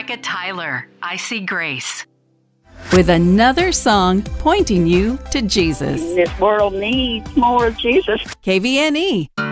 Micah Tyler, I See Grace. With another song pointing you to Jesus. This world needs more of Jesus. KVNE.